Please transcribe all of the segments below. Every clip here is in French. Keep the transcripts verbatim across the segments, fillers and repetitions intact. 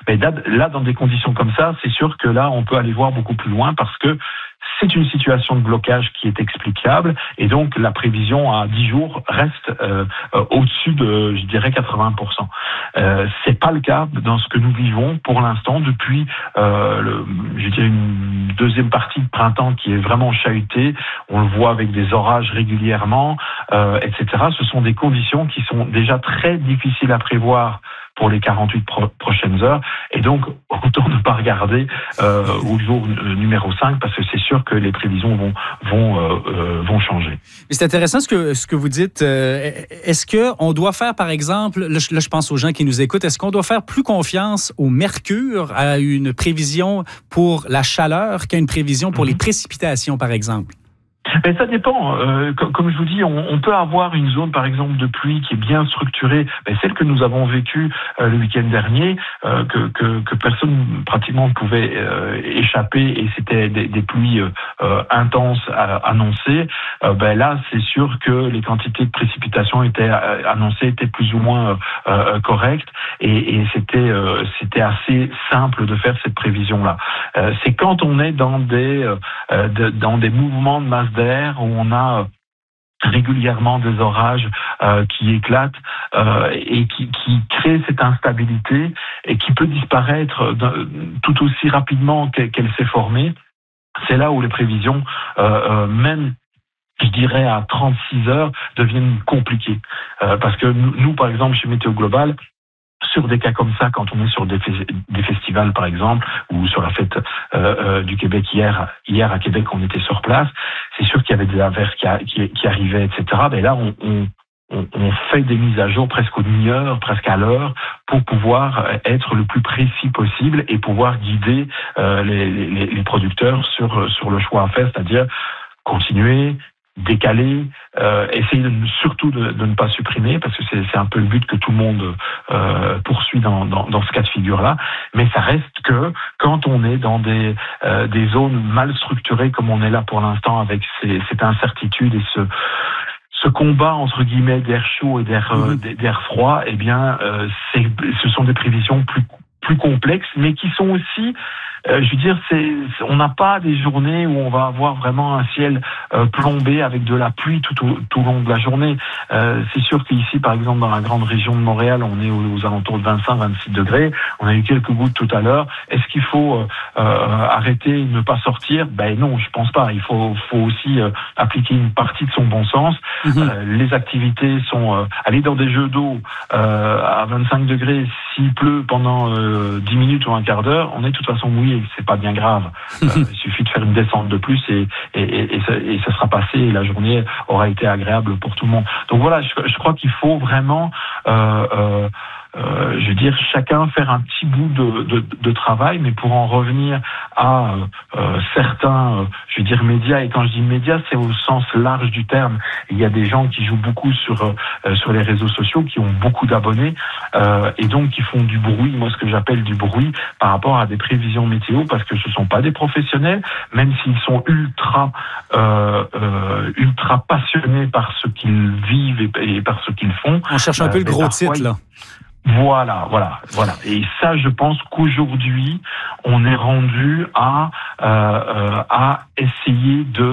Mais là, dans des conditions comme ça, c'est sûr que là, on peut aller voir beaucoup plus loin parce que c'est une situation de blocage qui est explicable et donc la prévision à dix jours reste euh, euh, au-dessus de, je dirais, quatre-vingts pour cent. Euh, c'est pas le cas dans ce que nous vivons pour l'instant depuis, euh, le, je dirais, une deuxième partie de printemps qui est vraiment chahutée. On le voit avec des orages régulièrement, euh, et cetera. Ce sont des conditions qui sont déjà très difficiles à prévoir pour les quarante-huit pro- prochaines heures. Et donc, autant ne pas regarder euh, au jour euh, numéro cinq, parce que c'est sûr que les prévisions vont, vont, euh, euh, vont changer. Mais c'est intéressant ce que, ce que vous dites. Euh, est-ce qu'on doit faire, par exemple, là je, là je pense aux gens qui nous écoutent, est-ce qu'on doit faire plus confiance au mercure, à une prévision pour la chaleur, qu'à une prévision pour mm-hmm. les précipitations, par exemple? Mais ça dépend. Euh, comme je vous dis, on, on peut avoir une zone, par exemple, de pluie qui est bien structurée, mais celle que nous avons vécue euh, le week-end dernier, euh, que, que, que personne pratiquement ne pouvait euh, échapper, et c'était des, des pluies euh, intenses à, annoncées. Euh, ben là, c'est sûr que les quantités de précipitations étaient euh, annoncées étaient plus ou moins euh, correctes, et, et c'était euh, c'était assez simple de faire cette prévision-là. Euh, c'est quand on est dans des euh, de, dans des mouvements de masse d'air où on a régulièrement des orages euh, qui éclatent euh, et qui, qui créent cette instabilité et qui peut disparaître tout aussi rapidement qu'elle s'est formée. C'est là où les prévisions, euh, euh, même je dirais à trente-six heures, deviennent compliquées. Euh, parce que nous, nous, par exemple, chez Météo Global, sur des cas comme ça, quand on est sur des, fe- des festivals, par exemple, ou sur la fête euh, euh, du Québec hier, hier à Québec, on était sur place, c'est sûr qu'il y avait des averses qui, a, qui, qui arrivaient, et cetera. Mais là, on, on, on fait des mises à jour presque aux demi-heure, presque à l'heure, pour pouvoir être le plus précis possible et pouvoir guider euh, les, les, les producteurs sur, sur le choix à faire, c'est-à-dire continuer, décaler, euh, essayer de, surtout de, de ne pas supprimer, parce que c'est, c'est un peu le but que tout le monde euh, poursuit dans, dans, dans ce cas de figure-là. Mais ça reste que quand on est dans des, euh, des zones mal structurées, comme on est là pour l'instant, avec ces, cette incertitude et ce ce combat entre guillemets d'air chaud et d'air, mmh. euh, d'air froid, eh bien, euh, c'est, ce sont des prévisions plus plus complexes, mais qui sont aussi, euh, je veux dire, c'est, on n'a pas des journées où on va avoir vraiment un ciel euh, plombé avec de la pluie tout au tout au long de la journée. Euh, c'est sûr qu'ici, par exemple, dans la grande région de Montréal, on est aux, aux alentours de vingt-cinq à vingt-six degrés. On a eu quelques gouttes tout à l'heure. Est-ce qu'il faut euh, euh, arrêter et ne pas sortir? Ben non, je pense pas. Il faut, faut aussi euh, appliquer une partie de son bon sens. Mmh. Euh, les activités sont euh, aller dans des jeux d'eau euh, à vingt-cinq degrés, s'il pleut pendant euh, dix minutes ou un quart d'heure, on est de toute façon mouillé, c'est pas bien grave. Euh, il suffit de faire une descente de plus et, et, et, et, ça, et ça sera passé et la journée aura été agréable pour tout le monde. Donc voilà, je, je crois qu'il faut vraiment euh, euh, Euh, je veux dire, chacun faire un petit bout de, de, de travail, mais pour en revenir à euh, certains, euh, je veux dire, médias, et quand je dis médias, c'est au sens large du terme. Il y a des gens qui jouent beaucoup sur euh, sur les réseaux sociaux, qui ont beaucoup d'abonnés, euh, et donc qui font du bruit, moi ce que j'appelle du bruit, par rapport à des prévisions météo, parce que ce sont pas des professionnels, même s'ils sont ultra euh, euh, ultra passionnés par ce qu'ils vivent et, et par ce qu'ils font. On cherche un peu euh, le gros titre, là. Voilà, voilà, voilà. Et ça, je pense qu'aujourd'hui, on est rendu à euh, euh, à essayer de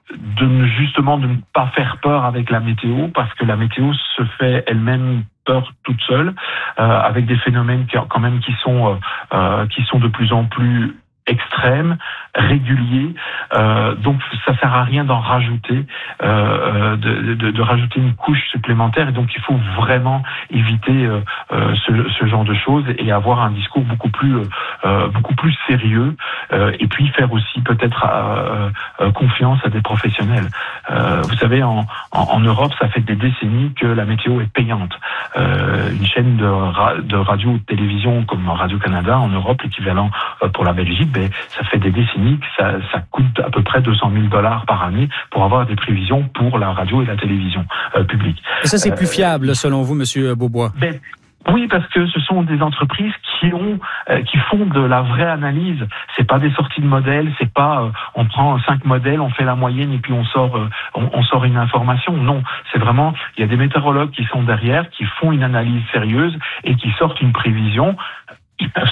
de justement de ne pas faire peur avec la météo, parce que la météo se fait elle-même peur toute seule, euh, avec des phénomènes qui quand même qui sont euh, qui sont de plus en plus extrême, régulier, euh, donc ça sert à rien d'en rajouter, euh, de, de, de rajouter une couche supplémentaire, et donc il faut vraiment éviter euh, ce, ce genre de choses et avoir un discours beaucoup plus euh, beaucoup plus sérieux, euh, et puis faire aussi peut-être euh, euh, confiance à des professionnels. Euh, vous savez, en, en, en Europe, ça fait des décennies que la météo est payante. Euh, une chaîne de, ra- de radio ou de télévision comme Radio-Canada en Europe, l'équivalent euh, pour la Belgique, ben, ça fait des décennies que ça, ça coûte à peu près deux cent mille dollars par année pour avoir des prévisions pour la radio et la télévision euh, publique. Et ça, c'est euh, plus fiable, selon vous, Monsieur Beaubois? Ben, oui, parce que ce sont des entreprises qui ont, euh, qui font de la vraie analyse. C'est pas des sorties de modèles, c'est pas euh, on prend cinq modèles, on fait la moyenne et puis on sort, euh, on, on sort une information. Non, c'est vraiment, il y a des météorologues qui sont derrière, qui font une analyse sérieuse et qui sortent une prévision. Ils peuvent